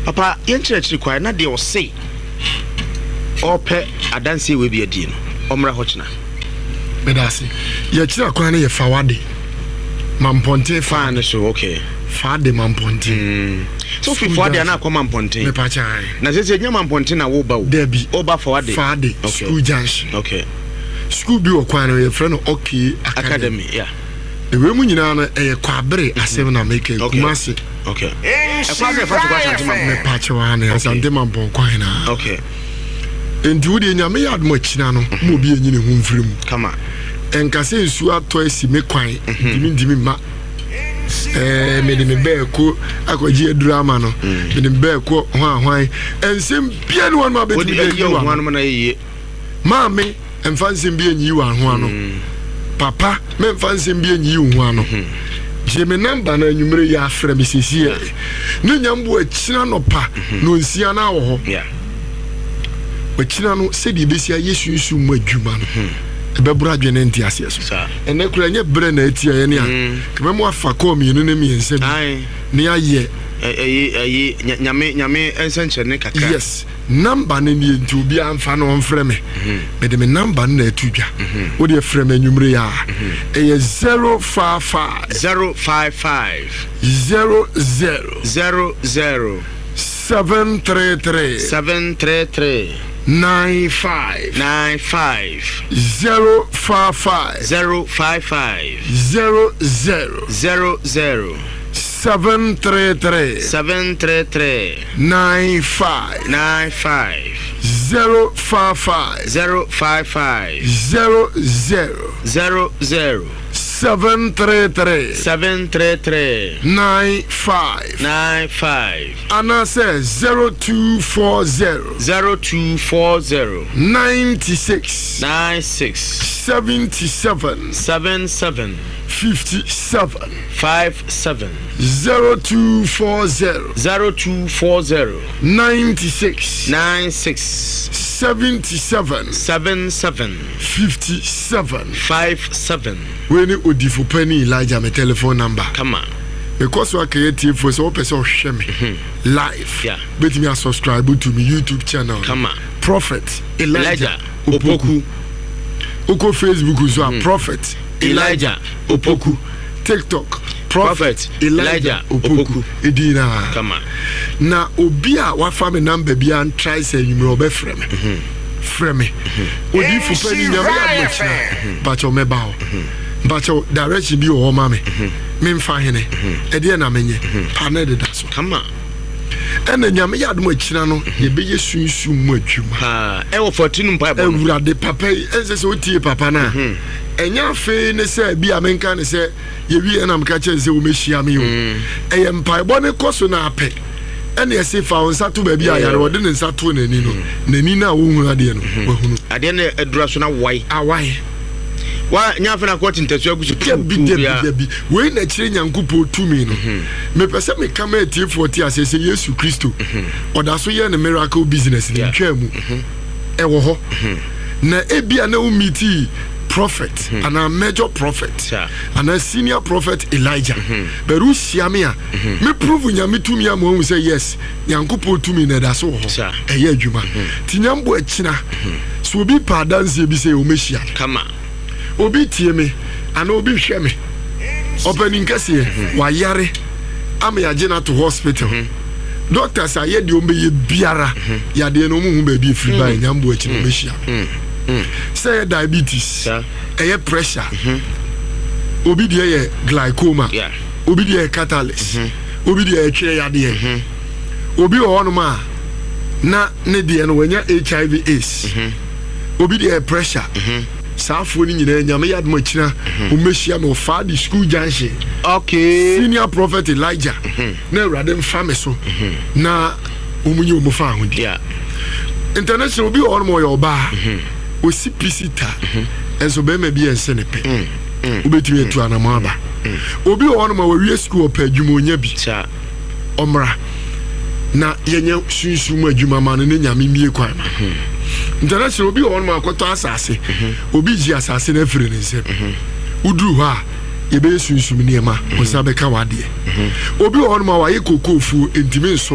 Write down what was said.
Papa, yenchire kwa na de o say. Ope adanse we bi adi no. Omra hochina. Medasi. Ye chira kwa na ye fawade. Mamponte fan so okay. Fade mamponte. So fi fawade na kwa mamponte. Me pa cha. Na se nya mamponte na wo ba wo. Debi. Oba fawade. Fade. School junction. Okay. School bi wo kwa na ye friend okay academy. Yeah. The we mu nyina na e kwa bere asem na make Kumasi. Okay. E kwa se fa kwa shanti me pa cha wa na asante mampon kwa na. Okay. Enti wo de nyame yad mo china no mo bi enyine hu mfrim. Kama. Enkase nsu ato asi me kwan dimi ma me de me be ko akoji edurama no me de be ko hwan ensem bia ne won ma be ti yo hwan ma na yeye maame emfansem bia nyi wa hwan no papa me emfansem bia nyi wa hwan no je me number na anwumre ya afra me sisi ne nyambo akina no pa no nsia na wo ho akina no se di besia yesu nsu mu adwuma no bebura dwene nti ase so ene kura nye bre na etia ye ne a kememo afa ko mi ne mi ense ne aye nyame ensenche ne kakra yes number ne ni nti obi amfa no onfre me me de me number na atudwa wo de frɛ me nwumre ya eye 055 733 95 055 733 95 055 733 95 Anna says 0240 96 77 57 0240 96 77 57 when odifo penny Elijah my telephone number come on because we creative for so person share me live yeah bet me subscribe to my YouTube channel come on Prophet Elijah Opoku uko Facebook so Prophet Elijah Opoku TikTok Prophet Elijah Opoku edina come on na obi a wa fa me number bia and try say you obe frame frame odi fu pa ni nyame admachina but o me ba but o direction bi o ma me mfa hene e de na menye pa na de da so come on ena nyame admachina no ye be yesunsu mu adwuma ha e wo 14 mpa e ewurade papa ense se otie papa na enya fe ne se bi amenka ne se ye wi enam ka che se o mehia me o eye mpa bo ne koso na ape ene ese fa onsa to ba bi ayare wode ne nsa to nani no nani na wo hu ade no wa hunu ade na edura so na wai awai wa nyafa na kwoti ntasu agusu bi we na kire nyankopo tumi no me pese me kama T40 asese Yesu Kristo oda so ye ne miracle business ni twamu e wo ho na ebia na umiti prophet and a major prophet and a senior prophet Elijah beru siamia me prove nyame tumi am say yes nyankopo tumi na da so ho eye adwuma tinyambo akina so obi pa dance bi say o mehia kama obi tie me ana obi hwe me opening kase wa yare am ya gina to hospital doctors aye de ombe ye biara ya de no mu hu ba bi free by nyambo akina mehia say diabetes aye pressure obi de ye glaucoma obi de ye catalyst obi de ye twe yade obi o hono ma na ne de no wanya HIV AIDS obi de ye pressure safo ni nyina nyame yad mo kina o mehia me o fa di school junction okay senior prophet Elijah na urade mfa me so na omunye o mo fa ahodi international obi o hono mo yo ba o sipicita enso be ma bi ense ne pe obetumi etu anamo aba obi o hono ma we school pa adwumonya bi omra na yenye sunsun adwuma ma no ne nyame mie kwan ma international obi o hono ma akoto asase obi ji asase na afire ne nse uduru ha ye be sunsun ne ma o sabe ka wade obi o hono ma wa ye kokofu entimi nso